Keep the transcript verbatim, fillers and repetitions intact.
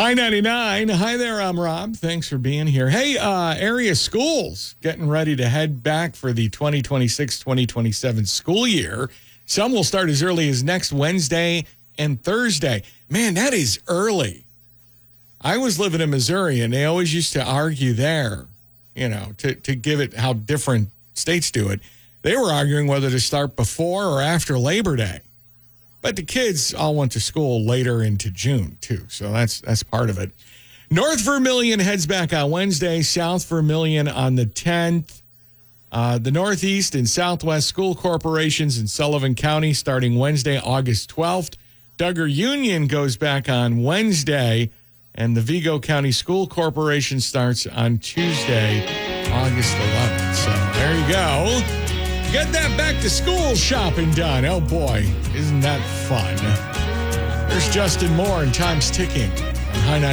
High ninety-nine. Hi there, I'm Rob. Thanks for being here. Hey, uh, area schools getting ready to head back for the twenty twenty-six twenty twenty-seven school year. Some will start as early as next Wednesday and Thursday. Man, that is early. I was living in Missouri, and they always used to argue there, you know, to, to give it how different states do it. They were arguing whether to start before or after Labor Day. But the kids all went to school later into June, too, so that's that's part of it. North Vermilion heads back on Wednesday, South Vermilion on the tenth. Uh, the Northeast and Southwest School Corporations in Sullivan County starting Wednesday, August twelfth. Duggar Union goes back on Wednesday, and the Vigo County School Corporation starts on Tuesday, August eleventh. So there you go. Get that back to school shopping done. Oh, boy, isn't that fun? There's Justin Moore and Time's Ticking on High ninety.